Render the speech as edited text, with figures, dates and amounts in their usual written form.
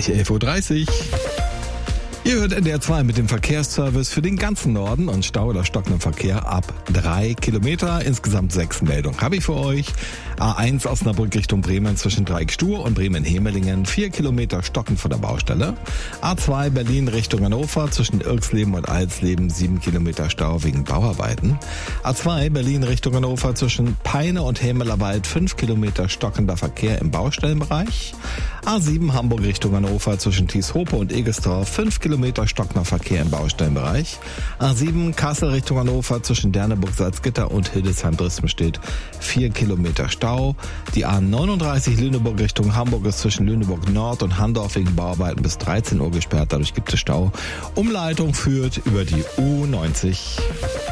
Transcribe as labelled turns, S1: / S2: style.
S1: gleich 11.30 Uhr. Ihr hört NDR 2 mit dem Verkehrsservice für den ganzen Norden und Stau oder stockenden Verkehr ab 3 Kilometer. Insgesamt 6 Meldungen habe ich für euch. A1 Osnabrück Richtung Bremen zwischen Dreieck-Stur und Bremen-Hemelingen 4 Kilometer stockend vor der Baustelle. A2 Berlin Richtung Hannover zwischen Irxleben und Alsleben 7 Kilometer Stau wegen Bauarbeiten. A2 Berlin Richtung Hannover zwischen Peine und Hämelerwald 5 Kilometer stockender Verkehr im Baustellenbereich. A7 Hamburg Richtung Hannover zwischen Thieshope und Egestorf 5 Kilometer stockender Verkehr im Baustellenbereich. A7 Kassel Richtung Hannover zwischen Derneburg, Salzgitter und Hildesheim-Dresden-Stedt 4 Kilometer Stau. Die A39 Lüneburg Richtung Hamburg ist zwischen Lüneburg Nord und Handorf wegen Bauarbeiten bis 13 Uhr gesperrt. Dadurch gibt es Stau. Umleitung führt über die U90.